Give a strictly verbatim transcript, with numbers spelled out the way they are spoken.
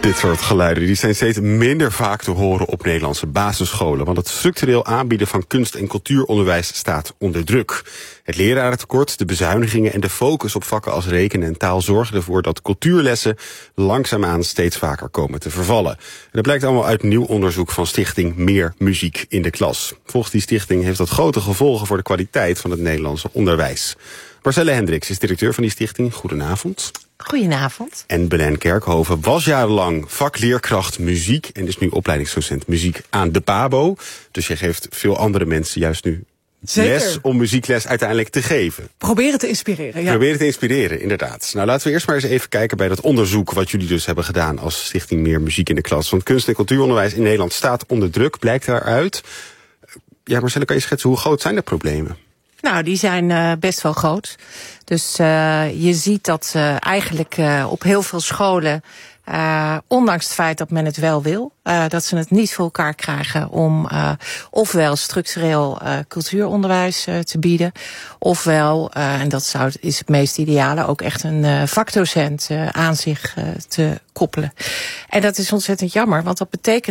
Dit soort geluiden die zijn steeds minder vaak te horen op Nederlandse basisscholen. Want het structureel aanbieden van kunst- en cultuuronderwijs staat onder druk. Het lerarentekort, de bezuinigingen en de focus op vakken als rekenen en taal zorgen ervoor dat cultuurlessen langzaamaan steeds vaker komen te vervallen. En dat blijkt allemaal uit nieuw onderzoek van stichting Meer Muziek in de Klas. Volgens die stichting heeft dat grote gevolgen voor de kwaliteit van het Nederlandse onderwijs. Marcelle Hendricks is directeur van die stichting. Goedenavond. Goedenavond. En Belen Kerkhoven was jarenlang vakleerkracht muziek en is nu opleidingsdocent muziek aan de PABO. Dus je geeft veel andere mensen juist nu Zeker. les om muziekles uiteindelijk te geven. Proberen te inspireren, ja. Proberen te inspireren, inderdaad. Nou, laten we eerst maar eens even kijken bij dat onderzoek wat jullie dus hebben gedaan als Stichting Meer Muziek in de Klas. Want kunst- en cultuuronderwijs in Nederland staat onder druk, blijkt daaruit. Ja, Marcelle, kan je schetsen hoe groot zijn de problemen? Nou, die zijn uh, best wel groot. Dus uh, je ziet dat uh, eigenlijk uh, op heel veel scholen, uh, ondanks het feit dat men het wel wil, uh, dat ze het niet voor elkaar krijgen om uh, ofwel structureel uh, cultuuronderwijs uh, te bieden, ofwel, uh, en dat zou, is het meest ideale, ook echt een uh, vakdocent uh, aan zich uh, te koppelen. En dat is ontzettend jammer, want dat betekent